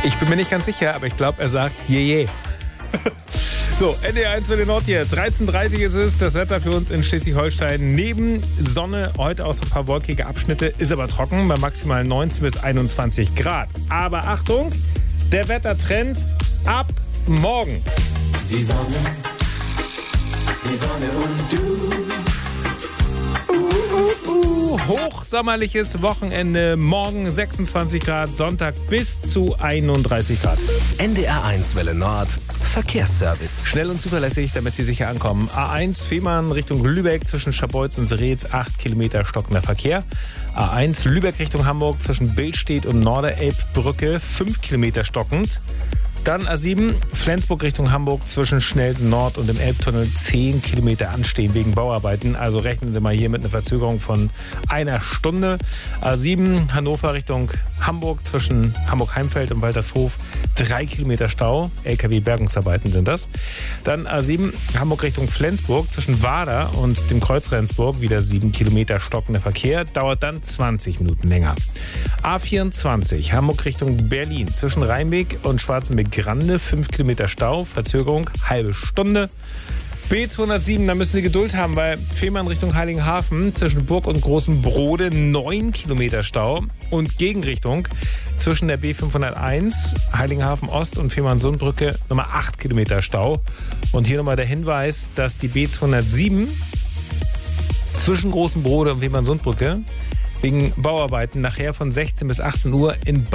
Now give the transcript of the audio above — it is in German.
Ich bin mir nicht ganz sicher, aber ich glaube, er sagt je. So, NDR 1 Welle Nord hier. 13.30 Uhr ist es. Das Wetter für uns in Schleswig-Holstein. Neben Sonne, heute auch so ein paar wolkige Abschnitte, ist aber trocken bei maximal 19 bis 21 Grad. Aber Achtung, der Wettertrend ab morgen. Die Sonne und du. Hochsommerliches Wochenende. Morgen 26 Grad, Sonntag bis zu 31 Grad. NDR 1 Welle Nord. Verkehrsservice. Schnell und zuverlässig, damit Sie sicher ankommen. A1 Fehmarn Richtung Lübeck zwischen Scharbeutz und Seretz 8 Kilometer stockender Verkehr. A1 Lübeck Richtung Hamburg zwischen Billstedt und Norderelbbrücke 5 Kilometer stockend. Dann A7 Flensburg Richtung Hamburg zwischen Schnelsen Nord und dem Elbtunnel 10 Kilometer anstehen wegen Bauarbeiten. Also rechnen Sie mal hier mit einer Verzögerung von einer Stunde. A7 Hannover Richtung Hamburg zwischen Hamburg-Heimfeld und Waltershof 3 Kilometer Stau. LKW-Bergungsarbeiten sind das. Dann A7 Hamburg Richtung Flensburg zwischen Wader und dem Kreuz Rendsburg wieder 7 Kilometer stockender Verkehr. Dauert dann 20 Minuten länger. A24 Hamburg Richtung Berlin zwischen Rheinweg und Schwarzenbeck-Grande 5 Kilometer Stau. Verzögerung halbe Stunde. B207, da müssen Sie Geduld haben, weil Fehmarn Richtung Heiligenhafen zwischen Burg und Großen Brode 9 Kilometer Stau und Gegenrichtung zwischen der B501 Heiligenhafen Ost und Fehmarn-Sundbrücke nochmal 8 Kilometer Stau. Und hier nochmal der Hinweis, dass die B207 zwischen Großen Brode und Fehmarn-Sundbrücke wegen Bauarbeiten nachher von 16 bis 18 Uhr in